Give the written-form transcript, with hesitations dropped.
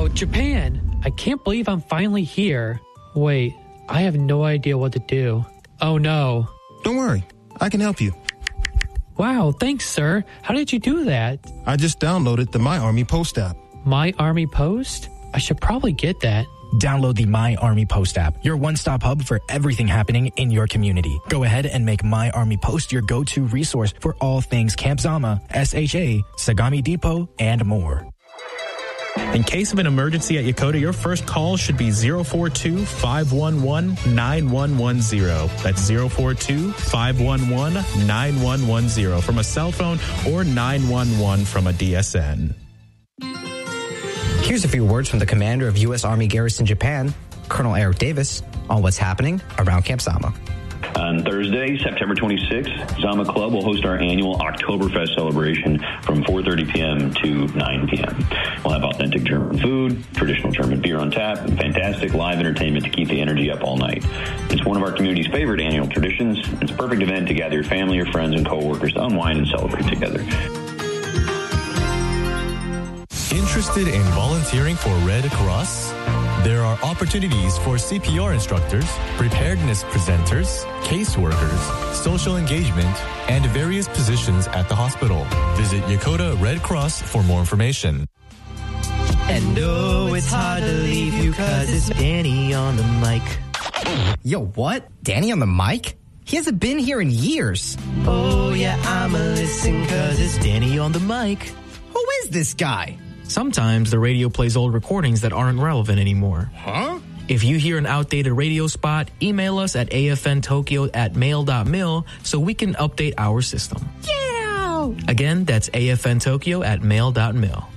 Japan! I can't believe I'm finally here. Wait, I have no idea what to do. Oh no. Don't worry, I can help you. Wow, thanks, sir. How did you do that? I just downloaded the My Army Post app. My Army Post? I should probably get that. Download the My Army Post app, your one-stop hub for everything happening in your community. Go ahead and make My Army Post your go-to resource for all things Camp Zama, SHA, Sagami Depot, and more. In case of an emergency at Yokota, your first call should be 042-511-9110. That's 042-511-9110 from a cell phone or 911 from a DSN. Here's a few words from the commander of U.S. Army Garrison Japan, Colonel Eric Davis, on what's happening around Camp Zama. On Thursday, September 26th, Zama Club will host our annual Oktoberfest celebration from 4:30 p.m. to 9 p.m. We'll have authentic German food, traditional German beer on tap, and fantastic live entertainment to keep the energy up all night. It's one of our community's favorite annual traditions. It's a perfect event to gather your family, your friends, and coworkers to unwind and celebrate together. Interested in volunteering for Red Cross? There are opportunities for CPR instructors, preparedness presenters, caseworkers, social engagement, and various positions at the hospital. Visit Yokota Red Cross for more information. And no, it's hard to leave you cause it's Danny on the mic. Yo, what? Danny on the mic? He hasn't been here in years. Oh yeah, I'ma listen cause it's Danny on the mic. Who is this guy? Sometimes the radio plays old recordings that aren't relevant anymore. Huh? If you hear an outdated radio spot, email us at afntokyo@mail.mil so we can update our system. Yeah! Again, that's afntokyo@mail.mil.